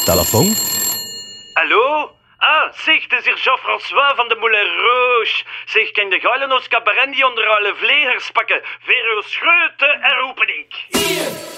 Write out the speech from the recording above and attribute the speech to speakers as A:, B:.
A: Telefoon?
B: Hallo? Ah, zeg, het is hier Jean-François van de Moulin Rouge. Zeg, kan de geilen ons cabaret die onder alle vlegers pakken? Voor uw scheuten en roepen ik.